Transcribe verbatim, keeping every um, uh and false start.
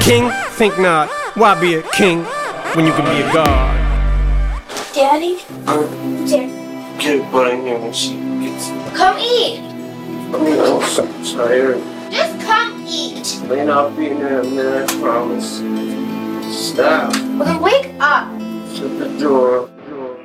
King? Think not. Why be a king when you can be a god? Daddy? Uh, Daddy. get a butt in here when she gets Come eat. I'm so tired. Just come eat. May not be in there a minute, I promise. Stop. Well, then wake up. Shut the door.